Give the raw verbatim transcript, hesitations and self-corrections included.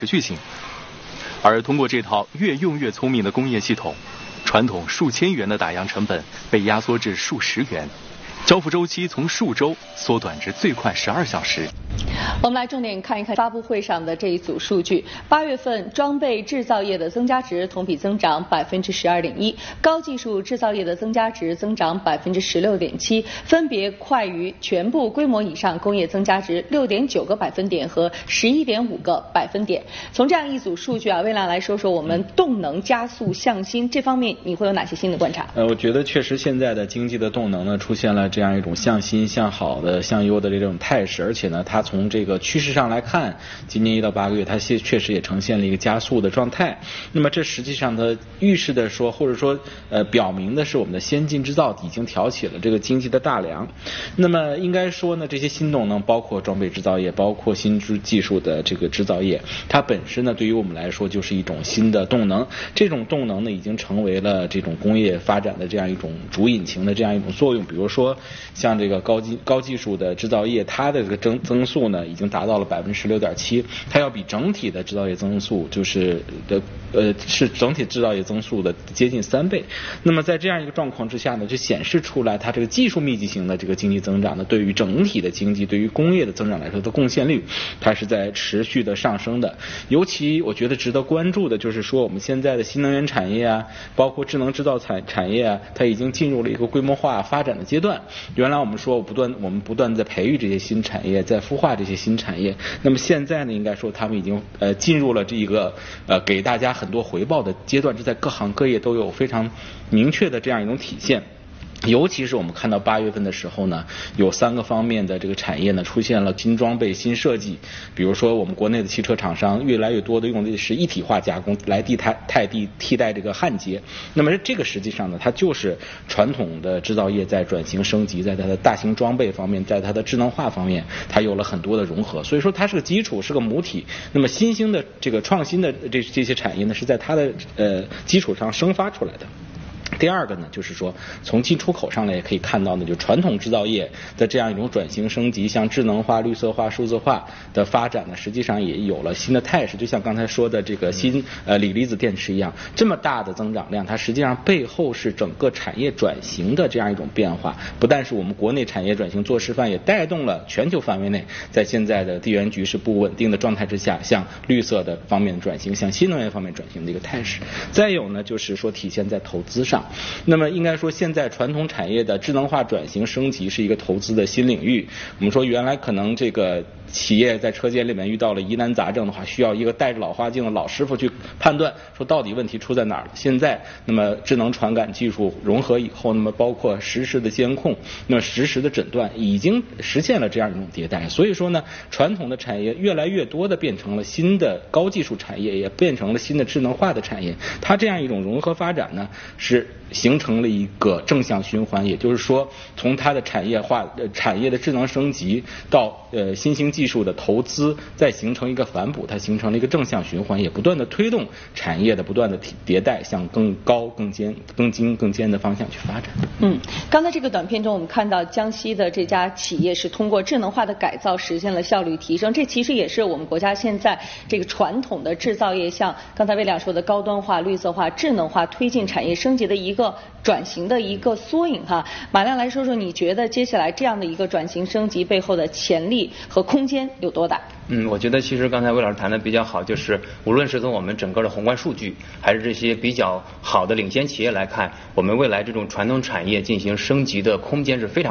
持续性。而通过这套越用越聪明的工业系统，传统数千元的打样成本被压缩至数十元，交付周期从数周缩短至最快十二小时。 我们来重点看一看发布会上的这一组数据。八月份装备制造业的增加值同比增长百分之十二点一，高技术制造业的增加值增长百分之十六点七，分别快于全部规模以上工业增加值六点九个百分点和十一点五个百分点。从这样一组数据啊，魏亮来说说我们动能加速向新这方面，你会有哪些新的观察？ 呃，我觉得确实现在的经济的动能呢，出现了这样一种向新、向好的、向优的这种态势，而且呢，它从这个趋势上来看，今年一到八个月，它现确实也呈现了一个加速的状态。那么这实际上它预示的说，或者说呃表明的是，我们的先进制造已经挑起了这个经济的大梁。那么应该说呢，这些新动能包括装备制造业，包括新技术的这个制造业，它本身呢对于我们来说就是一种新的动能。这种动能呢已经成为了这种工业发展的这样一种主引擎的这样一种作用。比如说像这个高技高技术的制造业，它的这个增增速呢已经达到了百分之十六点七，它要比整体的制造业增速就是的呃是整体制造业增速的接近三倍。那么在这样一个状况之下呢，就显示出来它这个技术密集型的这个经济增长呢，对于整体的经济，对于工业的增长来说的贡献率，它是在持续的上升的。尤其我觉得值得关注的就是说，我们现在的新能源产业啊，包括智能制造产产业啊，它已经进入了一个规模化发展的阶段。原来我们说不断我们不断在培育这些新产业，在孵化这些新产业。那么现在呢，应该说他们已经呃进入了这一个呃给大家很多回报的阶段，这在各行各业都有非常明确的这样一种体现。尤其是我们看到八月份的时候呢，有三个方面的这个产业呢出现了新装备、新设计。比如说我们国内的汽车厂商越来越多的用的是一体化加工来替代替替替代这个焊接。那么这个实际上呢，它就是传统的制造业在转型升级，在它的大型装备方面，在它的智能化方面，它有了很多的融合。所以说它是个基础，是个母体。那么新兴的这个创新的这这些产业呢，是在它的呃基础上生发出来的。第二个呢，就是说从进出口上来也可以看到呢，就传统制造业的这样一种转型升级，像智能化、绿色化、数字化的发展呢，实际上也有了新的态势。就像刚才说的这个新呃锂离子电池一样，这么大的增长量，它实际上背后是整个产业转型的这样一种变化。不但是我们国内产业转型做示范，也带动了全球范围内，在现在的地缘局势不稳定的状态之下，向绿色的方面转型，向新能源方面转型的一个态势。再有呢，就是说体现在投资上。那么应该说，现在传统产业的智能化转型升级是一个投资的新领域。我们说原来可能这个企业在车间里面遇到了疑难杂症的话，需要一个戴着老花镜的老师傅去判断说到底问题出在哪儿了。现在那么智能传感技术融合以后，那么包括实时的监控，那么实时的诊断，已经实现了这样一种迭代。所以说呢，传统的产业越来越多的变成了新的高技术产业，也变成了新的智能化的产业。它这样一种融合发展呢，是形成了一个正向循环。也就是说，从它的产业化、呃、产业的智能升级到呃新兴技术的投资，再形成一个反哺，它形成了一个正向循环，也不断的推动产业的不断的迭代，向更高、更尖、更精、更尖的方向去发展。 嗯，刚才这个短片中，我们看到江西的这家企业是通过智能化的改造实现了效率提升，这其实也是我们国家现在这个传统的制造业向刚才魏亮说的高端化、绿色化、智能化推进产业升级的一个转型的一个缩影哈。马亮来说说，你觉得接下来这样的一个转型升级背后的潜力和空间有多大？ 嗯，我觉得其实刚才魏老师谈的比较好，就是无论是从我们整个的宏观数据，还是这些比较好的领先企业来看，我们未来这种传统产业进行升级的空间是非常